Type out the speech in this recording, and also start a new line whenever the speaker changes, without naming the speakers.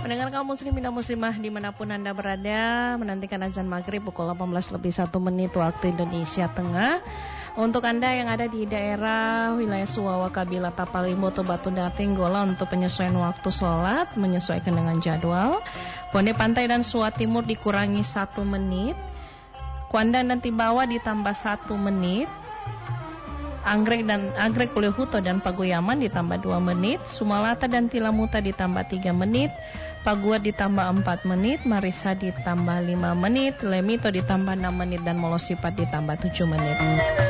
Pendengar kaum muslimin dan muslimah dimanapun Anda berada, menantikan azan maghrib pukul 18:01 waktu Indonesia Tengah. Untuk Anda yang ada di daerah wilayah Suwawa, Kabila, Tapalimo, Batu Datinggola untuk penyesuaian waktu sholat, menyesuaikan dengan jadwal. Bonde Pantai dan Suwa Timur dikurangi 1 menit. Kuandan dan Tibawa ditambah 1 menit. Anggrek Pulihuto dan Pagoyaman ditambah 2 menit. Sumalata dan Tilamuta ditambah 3 menit. Paguat ditambah 4 menit. Marisa ditambah 5 menit. Lemito ditambah 6 menit dan Molosipat ditambah 7 menit.